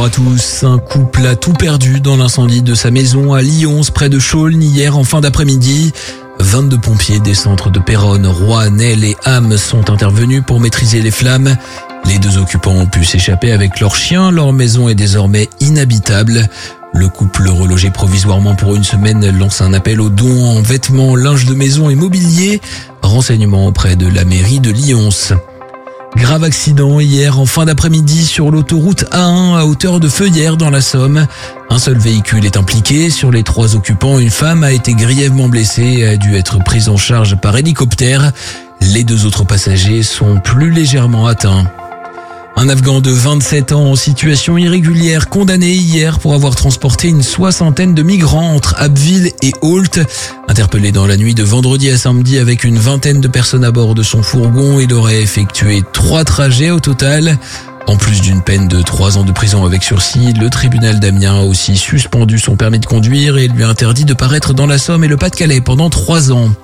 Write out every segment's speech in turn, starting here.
bonjour à tous. Un couple a tout perdu dans l'incendie de sa maison à Lyons, près de Chaulnes, hier en fin d'après-midi. 22 pompiers des centres de Péronne, Roy, Nesle et Ham sont intervenus pour maîtriser les flammes. Les deux occupants ont pu s'échapper avec leur chien. Leur maison est désormais inhabitable. Le couple relogé provisoirement pour une semaine lance un appel aux dons en vêtements, linge de maison et mobilier. Renseignements auprès de la mairie de Lyons. Grave accident hier en fin d'après-midi sur l'autoroute A1 à hauteur de Feuillères dans la Somme. Un seul véhicule est impliqué. Sur les 3 occupants, une femme a été grièvement blessée et a dû être prise en charge par hélicoptère. Les 2 autres passagers sont plus légèrement atteints. Un Afghan de 27 ans en situation irrégulière condamné hier pour avoir transporté une 60aine de migrants entre Abbeville et Ault. Interpellé dans la nuit de vendredi à samedi avec une 20aine de personnes à bord de son fourgon, il aurait effectué 3 trajets au total. En plus d'une peine de 3 ans de prison avec sursis, le tribunal d'Amiens a aussi suspendu son permis de conduire et lui a interdit de paraître dans la Somme et le Pas-de-Calais pendant 3 ans.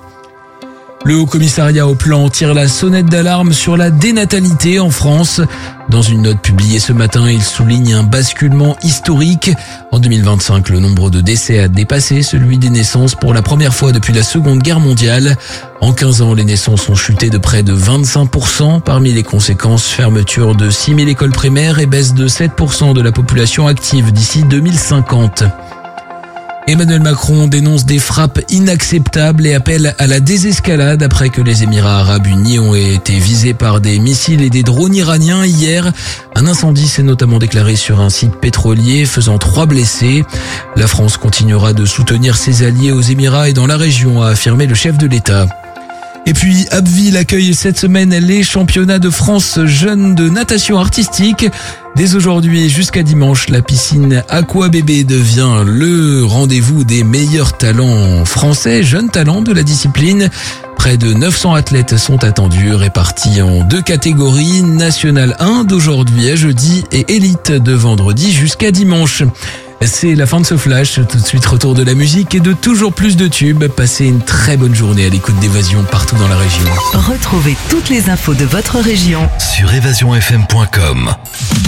Le Haut-Commissariat au Plan tire la sonnette d'alarme sur la dénatalité en France. Dans une note publiée ce matin, il souligne un basculement historique. En 2025, le nombre de décès a dépassé celui des naissances pour la première fois depuis la Seconde Guerre mondiale. En 15 ans, les naissances ont chuté de près de 25%. Parmi les conséquences, fermeture de 6000 écoles primaires et baisse de 7% de la population active d'ici 2050. Emmanuel Macron dénonce des frappes inacceptables et appelle à la désescalade après que les Émirats arabes unis ont été visés par des missiles et des drones iraniens hier. Un incendie s'est notamment déclaré sur un site pétrolier, faisant 3 blessés. La France continuera de soutenir ses alliés aux Émirats et dans la région, a affirmé le chef de l'État. Et puis, Abbeville accueille cette semaine les championnats de France jeunes de natation artistique. Dès aujourd'hui et jusqu'à dimanche, la piscine Aquabébé devient le rendez-vous des meilleurs talents français, jeunes talents de la discipline. Près de 900 athlètes sont attendus, répartis en 2 catégories, National 1 d'aujourd'hui à jeudi et Élite de vendredi jusqu'à dimanche. C'est la fin de ce flash. Tout de suite, retour de la musique et de toujours plus de tubes. Passez une très bonne journée à l'écoute d'Évasion partout dans la région. Retrouvez toutes les infos de votre région sur évasionfm.com.